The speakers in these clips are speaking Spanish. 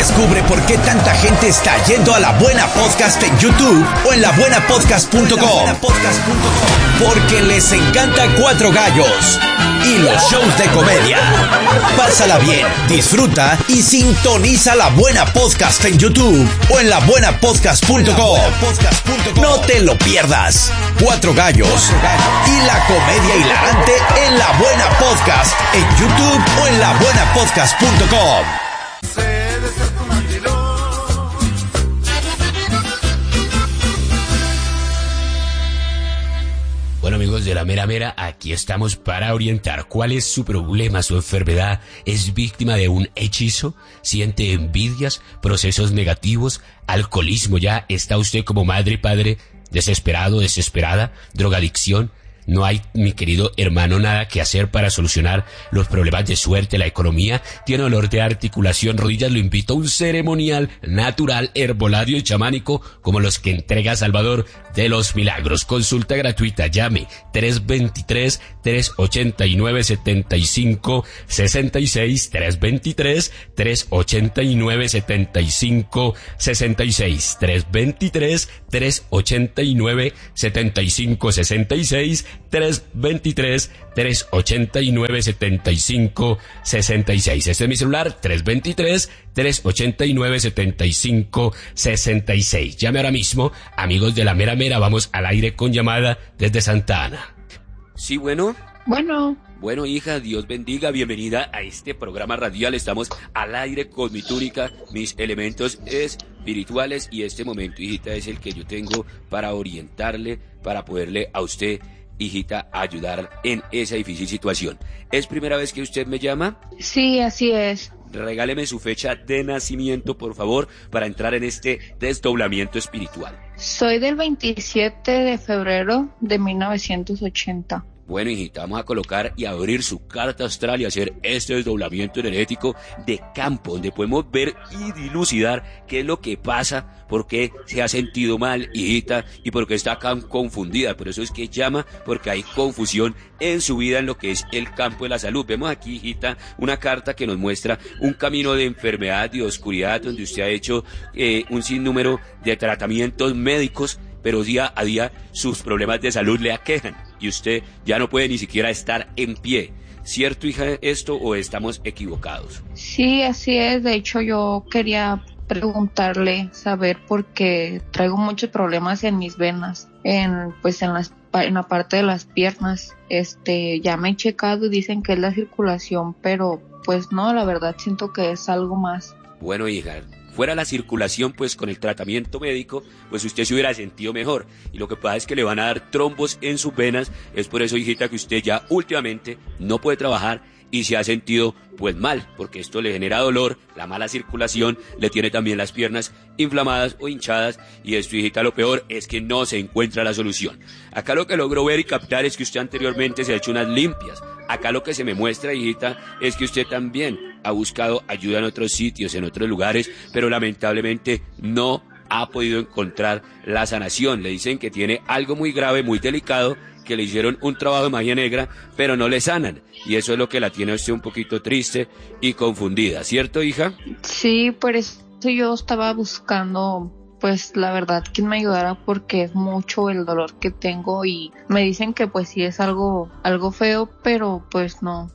Descubre por qué tanta gente está yendo a La Buena Podcast en YouTube o en labuenapodcast.com. Porque les encanta Cuatro Gallos y los shows de comedia. Pásala bien, disfruta y sintoniza La Buena Podcast en YouTube o en labuenapodcast.com. No te lo pierdas. Cuatro Gallos y la comedia hilarante en La Buena Podcast en YouTube o en labuenapodcast.com. Bueno, amigos de la mera mera, aquí estamos para orientar cuál es su problema, su enfermedad. ¿Es víctima de un hechizo? ¿Siente envidias, procesos negativos, alcoholismo? ¿Ya está usted como madre y padre desesperado, desesperada, drogadicción? No hay, mi querido hermano, nada que hacer para solucionar los problemas de suerte, la economía. Tiene dolor de articulación, rodillas. Lo invito a un ceremonial natural, herbolario y chamánico como los que entrega Salvador de los Milagros. Consulta gratuita. Llame 323-389-7566. 323-389-7566. 323-389-7566. 323-389-7566. Este es mi celular, 323-389-7566. Llame ahora mismo, amigos de la mera mera. Vamos al aire con llamada desde Santa Ana. Sí, bueno. Bueno, hija, Dios bendiga, bienvenida a este programa radial. Estamos al aire con mi túnica, mis elementos espirituales, y este momento, hijita, es el que yo tengo para orientarle, para poderle a usted, hijita, ayudar en esa difícil situación. ¿Es primera vez que usted me llama? Sí, así es. Regáleme su fecha de nacimiento, por favor, para entrar en este desdoblamiento espiritual. Soy del 27 de febrero de 1980. Bueno, hijita, vamos a colocar y abrir su carta astral y hacer este desdoblamiento energético de campo, donde podemos ver y dilucidar qué es lo que pasa, por qué se ha sentido mal, hijita, y por qué está tan confundida. Por eso es que llama, porque hay confusión en su vida en lo que es el campo de la salud. Vemos aquí, hijita, una carta que nos muestra un camino de enfermedad y de oscuridad, donde usted ha hecho un sinnúmero de tratamientos médicos, pero día a día sus problemas de salud le aquejan y usted ya no puede ni siquiera estar en pie. ¿Cierto, hija, esto, o estamos equivocados? Sí, así es. De hecho, yo quería preguntarle, saber, porque traigo muchos problemas en mis venas, en la parte de las piernas. Ya me he checado y dicen que es la circulación, pero pues no, la verdad siento que es algo más. Bueno, hija, fuera la circulación, pues con el tratamiento médico, pues usted se hubiera sentido mejor. Y lo que pasa es que le van a dar trombos en sus venas. Es por eso, hijita, que usted ya últimamente no puede trabajar y se ha sentido pues mal, porque esto le genera dolor. La mala circulación le tiene también las piernas inflamadas o hinchadas, y esto, hijita, lo peor es que no se encuentra la solución. Acá lo que logro ver y captar es que usted anteriormente se ha hecho unas limpias. Acá lo que se me muestra, hijita, es que usted también ha buscado ayuda en otros sitios, en otros lugares, pero lamentablemente no ha podido encontrar la sanación. Le dicen que tiene algo muy grave, muy delicado, que le hicieron un trabajo de magia negra, pero no le sanan. Y eso es lo que la tiene a usted un poquito triste y confundida, ¿cierto, hija? Sí, por eso yo estaba buscando, pues la verdad, quien me ayudara, porque es mucho el dolor que tengo, y me dicen que pues sí es algo feo, pero pues no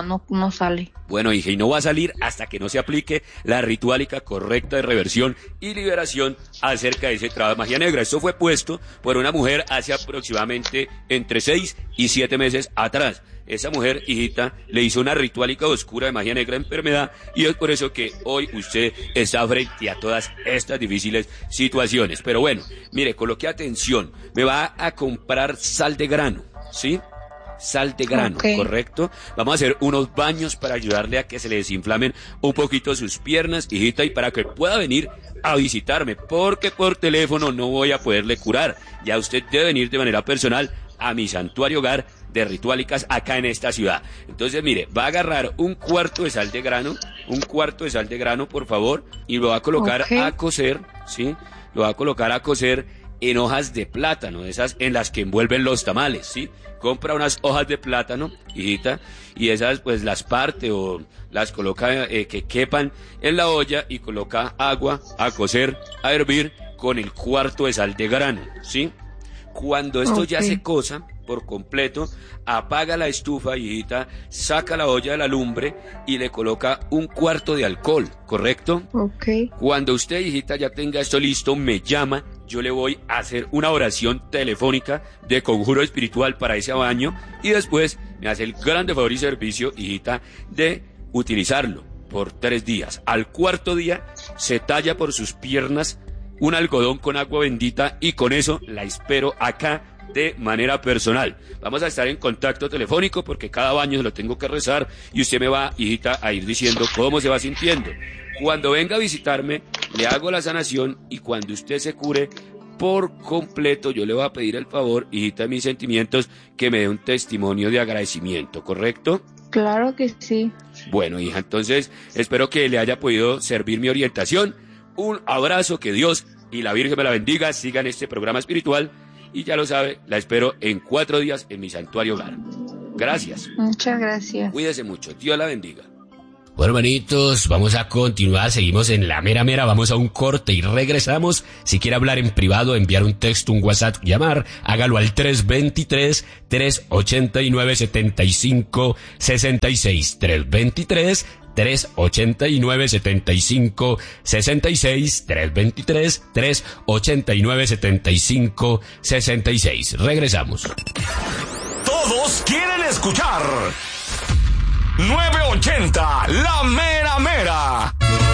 sale. Bueno, hija, y no va a salir hasta que no se aplique la rituálica correcta de reversión y liberación acerca de ese trabajo de magia negra. Esto fue puesto por una mujer hace aproximadamente entre 6 y 7 meses atrás. Esa mujer, hijita, le hizo una rituálica oscura de magia negra enfermedad, y es por eso que hoy usted está frente a todas estas difíciles situaciones. Pero bueno, mire, coloque atención, me va a comprar sal de grano, ¿sí? Sal de grano, okay. ¿Correcto? Vamos a hacer unos baños para ayudarle a que se le desinflamen un poquito sus piernas, hijita, y para que pueda venir a visitarme, porque por teléfono no voy a poderle curar. Ya usted debe venir de manera personal a mi santuario hogar de rituálicas acá en esta ciudad. Entonces, mire, va a agarrar un cuarto de sal de grano, por favor, y lo va a colocar a cocer, ¿sí? Lo va a colocar a cocer en hojas de plátano, esas en las que envuelven los tamales, ¿sí? Compra unas hojas de plátano, hijita, y esas pues las parte o las coloca que quepan en la olla y coloca agua a cocer, a hervir con el cuarto de sal de grano, ¿sí? Cuando esto ya se cosa por completo, apaga la estufa, hijita, saca la olla de la lumbre y le coloca un cuarto de alcohol, ¿correcto? Cuando usted, hijita, ya tenga esto listo, me llama, yo le voy a hacer una oración telefónica de conjuro espiritual para ese baño y después me hace el grande favor y servicio, hijita, de utilizarlo por 3 días. Al cuarto día se talla por sus piernas un algodón con agua bendita y con eso la espero acá de manera personal. Vamos a estar en contacto telefónico porque cada baño se lo tengo que rezar y usted me va, hijita, a ir diciendo cómo se va sintiendo. Cuando venga a visitarme, le hago la sanación y cuando usted se cure por completo, yo le voy a pedir el favor, hijita de mis sentimientos, que me dé un testimonio de agradecimiento, ¿correcto? Claro que sí. Bueno, hija, entonces espero que le haya podido servir mi orientación. Un abrazo, que Dios y la Virgen me la bendiga, sigan este programa espiritual y ya lo sabe, la espero en 4 días en mi santuario hogar. Gracias. Muchas gracias. Cuídese mucho, Dios la bendiga. Bueno, hermanitos, vamos a continuar, seguimos en la mera mera, vamos a un corte y regresamos. Si quiere hablar en privado, enviar un texto, un WhatsApp, llamar, hágalo al 323-389-7566, 323-389-7566, 323-389-7566. Regresamos. Todos quieren escuchar 980, la mera mera.